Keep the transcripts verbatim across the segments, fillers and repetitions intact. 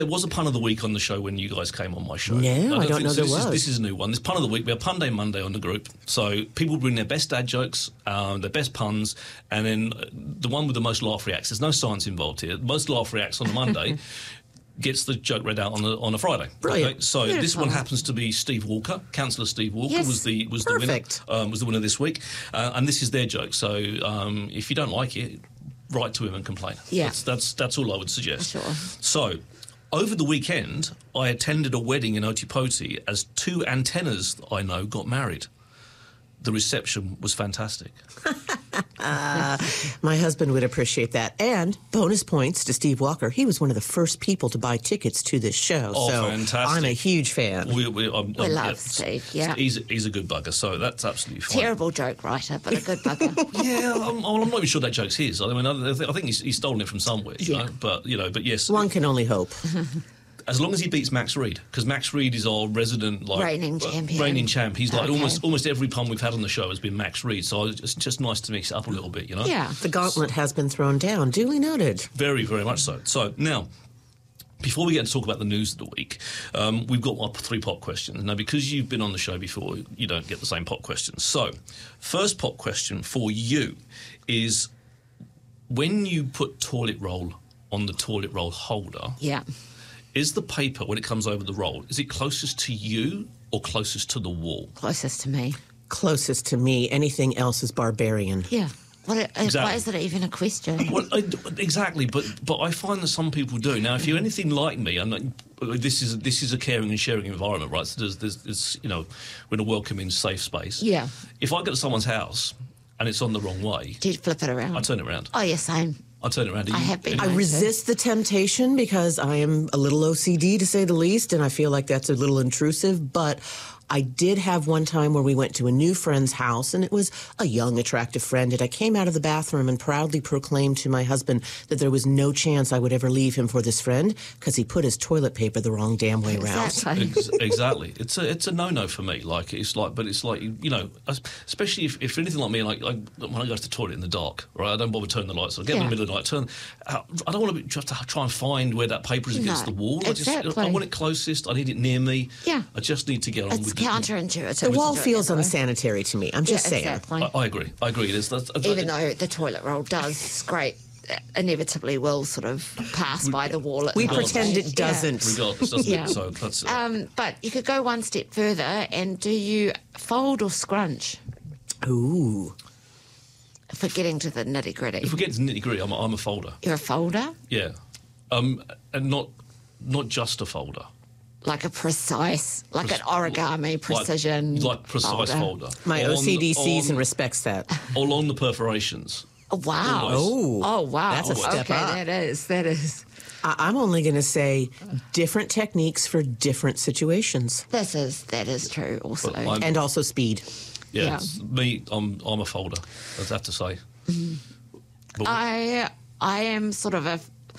There was a pun of the week on the show when you guys came on my show. No, I don't, I don't know so there this was. Is, this is a new one. This pun of the week. We have Pun Day Monday on the group. So people bring their best dad jokes, um, their best puns, and then the one with the most laugh reacts. There's no science involved here. Most laugh reacts on a Monday gets the joke read out on a, on a Friday. Brilliant. Okay? So Beautiful. This one happens to be Steve Walker. Councillor Steve Walker Yes. was the was Perfect. the winner. Um, was the winner this week, uh, and this is their joke. So um, if you don't like it, write to him and complain. Yeah. That's that's, that's all I would suggest. Sure. So. Over the weekend, I attended a wedding in Otipoti as two antennas that I know got married. The reception was fantastic. Uh, my husband would appreciate that. And bonus points to Steve Walker. He was one of the first people to buy tickets to this show. Oh, so fantastic. I'm a huge fan. We, we, um, We um, love yeah, Steve, yeah. He's, he's a good bugger, so that's absolutely fine. Terrible joke writer, but a good bugger. Yeah, I'm, I'm not even sure that joke's his. I mean, I, I think he's, he's stolen it from somewhere, you Yeah. know. But, you know, but yes. One can only hope. As long as he beats Max Reed, because Max Reed is our resident, like Reigning uh, champion. Reigning champ. He's like Okay. almost almost every pun we've had on the show has been Max Reed. So it's just nice to mix it up a little bit, you know. Yeah. The gauntlet has been thrown down. Duly noted. Very, very much so. So now, before we get to talk about the news of the week, um, we've got our three pop questions. Now, because you've been on the show before, you don't get the same pop questions. So, first pop question for you is, when you put toilet roll on the toilet roll holder, Yeah. is the paper, when it comes over the roll, is it closest to you or closest to the wall? Closest to me. Closest to me. Anything else is barbarian. Yeah. What, it, Exactly. Why is it even a question? Well, I, exactly, but but I find that some people do. Now, if you're anything like me, I'm not, this is this is a caring and sharing environment, right? So there's, there's, there's you know, we're in a welcoming, safe space. Yeah. If I go to someone's house and it's on the wrong way, Do you flip it around? I turn it around. Oh, yeah, same. I turn it around. Do I you- have been. I Right. resist the temptation because I am a little O C D, to say the least, and I feel like that's a little intrusive. But I did have one time where we went to a new friend's house, and it was a young, attractive friend, and I came out of the bathroom and proudly proclaimed to my husband that there was no chance I would ever leave him for this friend because he put his toilet paper the wrong damn way around. Exactly. Ex- exactly. It's a it's a no no for me. Like it's like, but it's like you know, especially if, if anything like me, like, like when I go to the toilet in the dark, right? I don't bother turning the lights on. I get in Yeah. the middle of the night, turn. I don't want to be, have to try and find where that paper is against No, the wall. I just I exactly. want it closest. I need it near me. Yeah. I just need to get on It's with counterintuitive. The wall to do it feels that way. unsanitary to me. I'm Yeah, just saying. exactly. I, I agree. I agree. There's, that's, that's, Even though the toilet roll does scrape, inevitably will sort of pass by the wall. At We some pretend stage. it doesn't. regardless, doesn't Yeah. it? So that's Yeah. Um, but you could go one step further, and do you fold or scrunch? Ooh. For getting to the nitty gritty. if we get to nitty gritty, I'm, a- I'm a folder. You're a folder, Yeah, um, and not not just a folder. like a precise, like Pre- an origami Like- precision, like, precise folder. My On- O C D sees on- and respects that. along the perforations. Oh, wow! Always. Oh. Oh wow! That's a step okay, up. that is that is. I- I'm only going to say different techniques for different situations. This is that is true. Also, But I'm- And also speed. Yeah, Yeah. it's me, I'm I'm a folder. I'd have to say. But I I am sort of a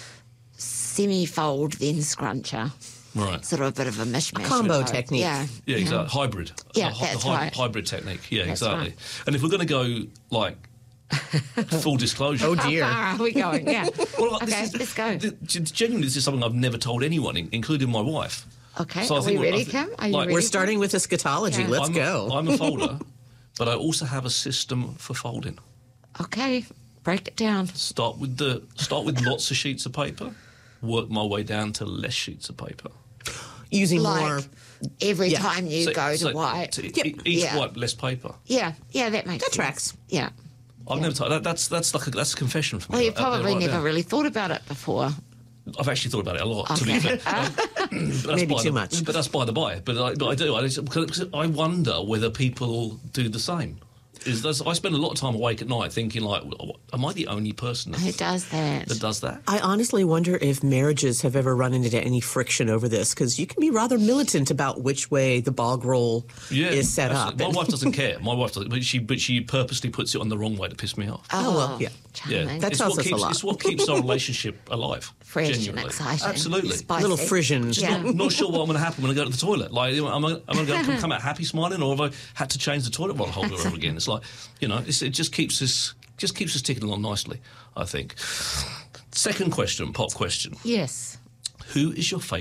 semi-fold then scruncher, right. sort of a bit of a mishmash. combo of both. technique. Yeah, Yeah, exactly. Hybrid. Yeah, A hy- that's a hy- right. Hybrid technique. Yeah, That's exactly. right. And if we're going to go like full disclosure. Oh, How dear. far are we going? Yeah. Well, like, okay, this is, let's go. th- genuinely, this is something I've never told anyone, in- including my wife. Okay, So I are think we we're- I ready, thi- Kim? Are you like- ready? We're starting with eschatology. Yeah. Let's I'm go. A, I'm a folder, but I also have a system for folding. Okay, break it down. Start with the start with lots of sheets of paper, work my way down to less sheets of paper. Using Like more. every Yeah. time you So- go to so wipe. to e- Yep. each Yeah. wipe less paper. Yeah, yeah, that makes That sense. tracks. Yeah. I've Yeah. never told that. That's that's like a, that's a confession for me. Well, you've right- right probably never now. really thought about it before. I've actually thought about it a lot. To be Okay. fair, Um, but that's Maybe by too the- much. But that's by the by. But I, but I do. I, just- because I wonder whether people do the same. Is that's, I spend a lot of time awake at night thinking, like, am I the only person Who that, does that? that does that? I honestly wonder if marriages have ever run into any friction over this, because you can be rather militant about which way the bog roll Yeah, is set absolutely. up. My wife doesn't care. My wife doesn't, but she but she purposely puts it on the wrong way to piss me off. Oh, well, yeah. Yeah, charming. That it's tells what us a keeps, lot. It's what keeps our relationship alive. Fresh and genuinely. exciting. Absolutely. Spicy. Little frission. Yeah. Not, not sure what's going to happen when I go to the toilet. Like, you know, am I, am I going to come out happy smiling, or have I had to change the toilet roll holder over again? It's like, you know, it's, it just keeps us just keeps us ticking along nicely, I think. Second question, pop question. Yes. Who is your favourite